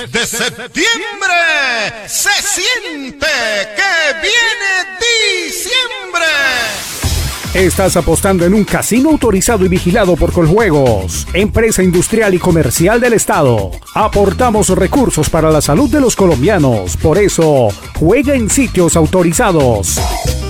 De septiembre se siente que viene diciembre. Estás apostando en un casino autorizado y vigilado por Coljuegos, empresa industrial y comercial del Estado. Aportamos recursos para la salud de los colombianos. Por eso, juega en sitios autorizados.